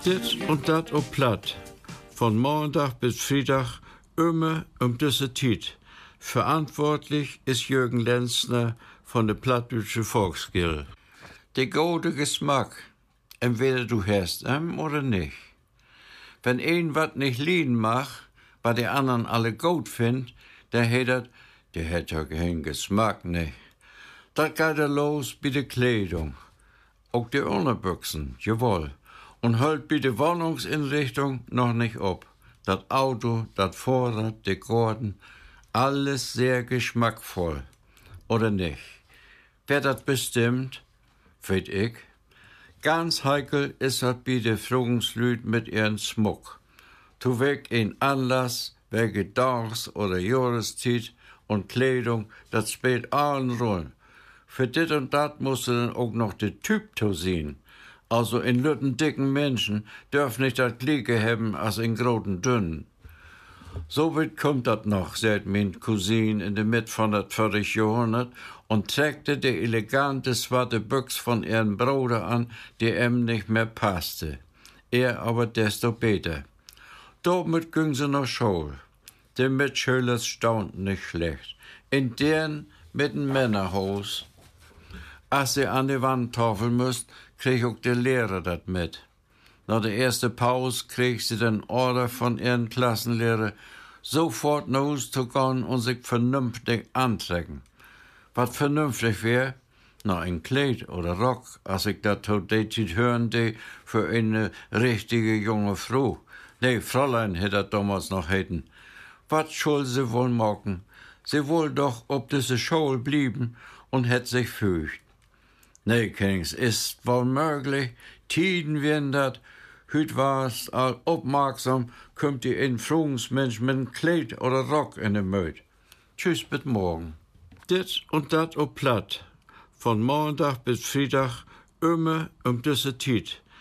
Dit und dat op Platt. Von Montag bis Freitag immer diese Tijd. Verantwortlich ist Jürgen Lenzner von der Plattdeutsche Volksgilde. Der gute Geschmack, entweder du hörst oder nicht. Wenn ein wat nicht lieben macht, was die anderen alle gut findet, dann der hat ja keinen Geschmack nicht. Das geht los bei der Kleidung. Auch die Unterbüchsen, jawohl. Und hält bei der Wohnungsinrichtung noch nicht ab. Das Auto, das Vorrat, die Gordon, alles sehr geschmackvoll. Oder nicht? Wer das bestimmt, weet ich. Ganz heikel ist das bei der Frugungslüd mit ihren Schmuck. Tu weg in Anlass, wegen Tags- oder Jahreszeit und Kleidung, das spielt allen Rollen. Für dit und dat musst du dann auch noch den Typ zu sehen. Also in lütten dicken Menschen dürfen nicht das Gleiche haben als in großen dünnen. So weit kommt das noch, sagt mein Cousin in der Mitte von das 40. Jahrhundert und trägte die elegante schwarze Büchs von ihrem Bruder an, die ihm nicht mehr passte. Er aber desto besser. Damit ging sie nach Schule. Die Mitschüler staunten nicht schlecht. In deren mit dem Männerhaus. Als sie an die Wand tafeln müsst, krieg auch der Lehrer das mit. Nach der ersten Pause krieg sie den Order von ihren Klassenlehrer, sofort nach Hause zu gehen und sich vernünftig antrecken. Was vernünftig wär? Na, ein Kleid oder Rock, als ich das zu der Zeit hören de, für eine richtige junge Frau. Nee, Fräulein hätte das damals noch hätten. Was soll sie wohl machen? Sie wohl doch ob diese Schule blieben und hätt sich fürcht. Nee, Kings, ist wohl möglich. Tiden werden dat. Hüt war's all aufmerksam, kommt die Infrungsmensch mit einem Kleid oder Rock in den Möd. Tschüss, bis morgen. Dit und dat op Platt. Von Montag bis Freitag immer diese Tijd.